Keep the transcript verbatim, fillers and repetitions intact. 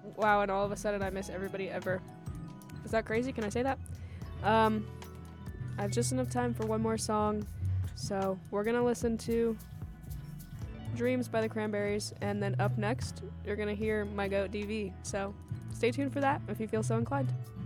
wow, and all of a sudden I miss everybody ever. Is that crazy? Can I say that? Um, I have just enough time for one more song, so we're gonna listen to Dreams by the Cranberries, and then up next, you're gonna hear My Goat D V. So stay tuned for that if you feel so inclined.